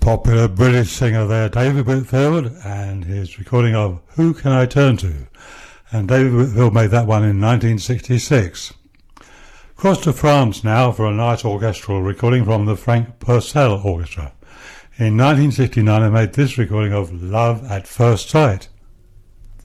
Popular British singer there, David Whitfield, and his recording of Who Can I Turn To? And David Whitfield made that one in 1966. Across to France now for a nice orchestral recording from the Frank Purcell Orchestra. In 1969 they made this recording of Love at First Sight.